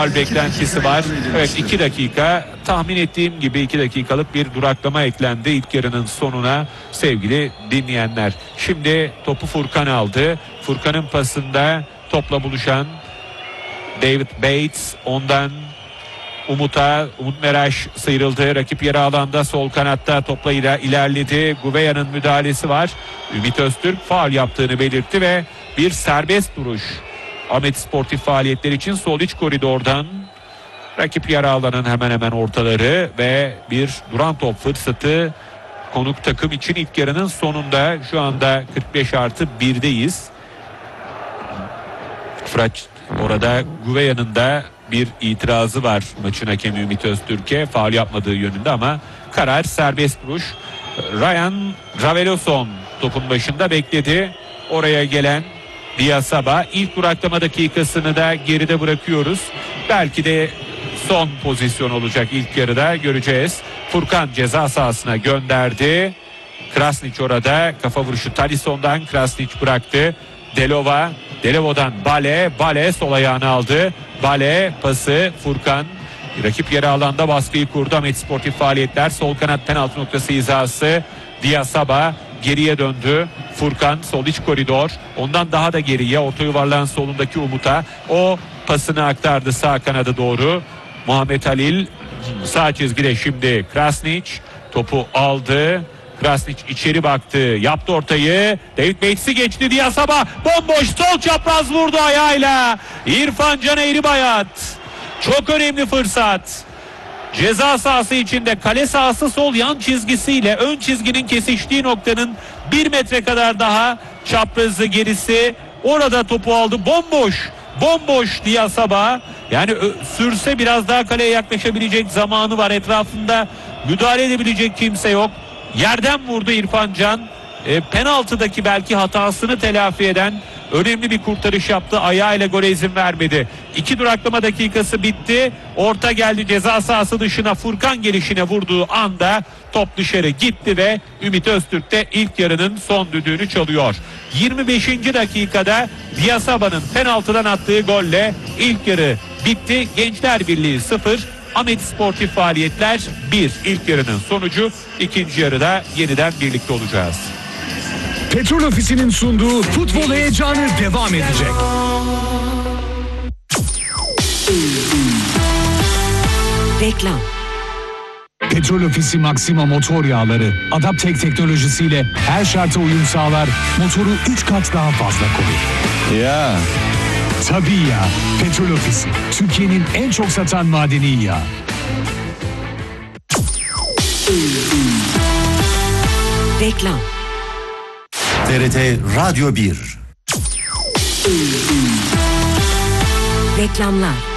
faul beklentisi var. Evet, 2 dakika, tahmin ettiğim gibi 2 dakikalık bir duraklama eklendi ilk yarının sonuna sevgili dinleyenler. Şimdi topu Furkan aldı. Furkan'ın pasında topla buluşan David Bates, ondan Umut Meraş sıyrıldı. Rakip yarı alanda sol kanatta topla ilerledi. Gouvea'nın müdahalesi var. Ümit Öztürk faul yaptığını belirtti ve bir serbest duruş. Ahmet Sportif faaliyetler için sol iç koridordan rakip yarı alanın hemen hemen ortaları ve bir duran top fırsatı konuk takım için ilk yarının sonunda. Şu anda 45+1'deyiz. Fırat orada Gouvea'nın da bir itirazı var maçın hakemi Ümit Öztürk'e faul yapmadığı yönünde ama karar serbest vuruş. Ryan Raveloson topun başında bekledi. Oraya gelen Diasaba ilk duraklama dakikasını da geride bırakıyoruz. Belki de son pozisyon olacak ilk yarıda, göreceğiz. Furkan ceza sahasına gönderdi. Krasnić orada kafa vuruşu Talisson'dan, Krasnić bıraktı. Delova'dan Bale sol ayağını aldı. Bale pası Furkan. Rakip yarı alanda baskıyı kurdu. Ahmet Sportif faaliyetler sol kanat penaltı noktası hizası. Diasaba geriye döndü. Furkan sol iç koridor. Ondan daha da geriye orta yuvarlağın solundaki Umut'a. O pasını aktardı sağ kanada doğru. Muhammed Halil sağ çizgide şimdi Krasnić topu aldı. Krasnić içeri baktı. Yaptı ortayı. David Bates'i geçti. Diasaba bomboş sol çapraz vurdu ayağıyla. İrfan Can Eğribayat. Çok önemli fırsat. Ceza sahası içinde kale sahası sol yan çizgisiyle ön çizginin kesiştiği noktanın 1 metre kadar daha çaprazı gerisi. Orada topu aldı. Bomboş Diasaba. Yani sürse biraz daha kaleye yaklaşabilecek zamanı var. Etrafında müdahale edebilecek kimse yok. Yerden vurdu İrfan Can. Penaltıdaki belki hatasını telafi eden önemli bir kurtarış yaptı. Ayağıyla gole izin vermedi. 2 duraklama dakikası bitti. Orta geldi ceza sahası dışına. Furkan gelişine vurduğu anda top dışarı gitti ve Ümit Öztürk de ilk yarının son düdüğünü çalıyor. 25. dakikada Diasaba'nın penaltıdan attığı golle ilk yarı bitti. Gençler Birliği 0, Ahmet Sportif faaliyetler 1. İlk yarının sonucu. İkinci yarıda yeniden birlikte olacağız. Petrol Ofisi'nin sunduğu futbol heyecanı devam edecek. Reklam. Petrol Ofisi Maxima motor yağları Adaptek teknolojisiyle her şarta uyum sağlar, motoru 3 kat daha fazla korur. Ya. Tabii ya. Petrol Ofisi, Türkiye'nin en çok satan madeni yağı. Reklam. TRT Radyo 1. Reklamlar.